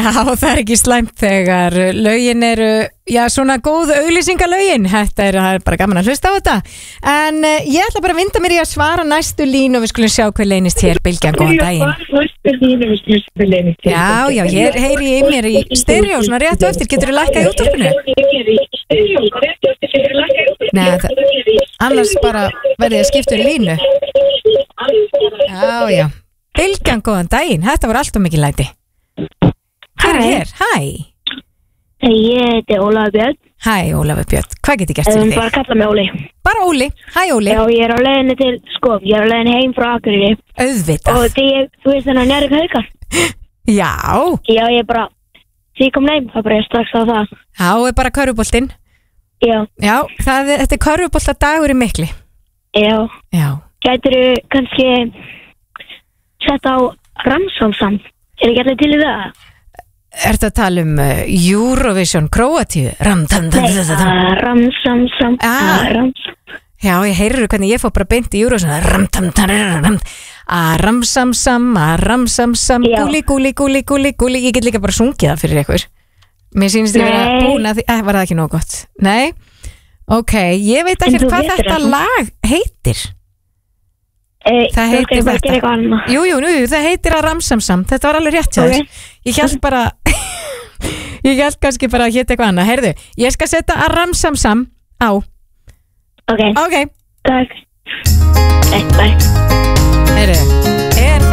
Já, það ekki slæmt þegar lögin eru, já, svona góð auglýsingalögin, það er bara gaman að hlusta á þetta. En ég ætla bara að vinda mér í að svara næstu línu og við skulum sjá hver leynist hér, Bylgjan, góðan daginn. Já, ég heyri í mér í stereo, svona rétt og eftir, getur þú lækkað í útvarpinu? Nei, annars bara verði að skipta í línu. Já, Bylgjan, góðan daginn, þetta var allt og mikið læti. Hver er hér? Hæ. Ég heiti Ólafur Björn. Hæ, Ólafur Björn. Hvað get ég gert fyrir þig? Bara kalla mig Óli. Bara Óli. Hæ, Óli. Já, ég á leiðinni til, ég á leiðinni heim frá Akureyri. Auðvitað. Og þú veist þennan Njarðvík Haukar? Já. Já, ég bara, því ég kom heim, það bara ég strax á það. Já, er bara körfuboltinn. Já. Já, þetta er körfuboltadagur í Mikli. Já. Gætirðu kannski setta á Ramsamsam? Er ekki allir til í það? Ertu að tala um Eurovision Króatíu? Ramsamsam. Já, ég heyrir hvernig ég fór bara beint í Eurovision. Ramsamsam, gúli. Ég get líka bara sungið það fyrir ykkur. Mér sýnist ég vera búin að því, var það ekki nóg gott? Nei? Ok, ég veit ekki hvað þetta lag heitir. Það heitir þetta. Jú, það heitir að Ramsamsam. Þetta var alveg rétt hjá þér. Ég held bara ég held kannski bara að hétt eitthvað annað. Heyrðu, ég skal setja að Ramsamsam á. Ok. Takk. Bye. Heyrðu